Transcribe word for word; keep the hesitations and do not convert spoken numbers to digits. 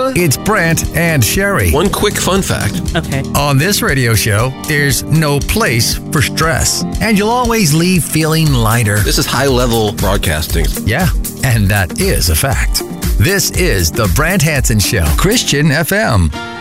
It's Brant and Sherry. One quick fun fact. Okay. On this radio show, there's no place for stress. And you'll always leave feeling lighter. This is high-level broadcasting. Yeah, and that is a fact. This is the Brant Hansen Show, Christian F M.